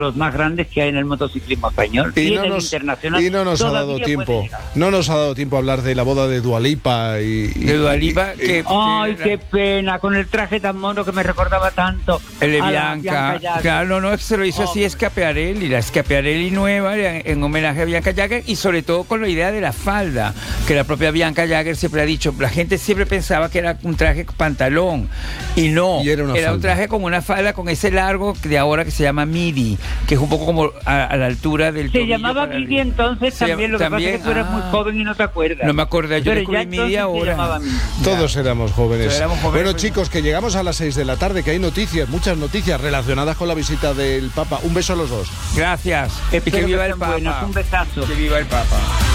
los más grandes que hay en el motociclismo español y en el internacional. Y no nos ha dado tiempo. No nos ha dado tiempo a hablar de la boda de Dua Lipa de Dua Lipa, ay, qué pena, con el traje tan mono que me recordaba tanto. El de Bianca. Claro, no, se lo hizo así Schiaparelli, la Schiaparelli nueva en homenaje a Bianca Jagger, y sobre todo con la idea de la falda, que la propia Bianca Jagger siempre ha dicho, la gente siempre pensaba que era un traje pantalón, y no, era un traje con una falda con ese largo de ahora que se llama midi, que es un poco como a la altura del tobillo. Se llamaba midi entonces también, lo que pasa es que tú eres muy joven y no te acuerdas. No me acordé, yo descubrí midi ahora. Todos éramos jóvenes. Bueno, chicos, que llegamos a las 6 de la tarde, que hay noticias, muchas noticias relacionadas con la visita del Papa. Un beso a los dos. Gracias. Y que viva el Papa. Un besazo. Que viva el Papa.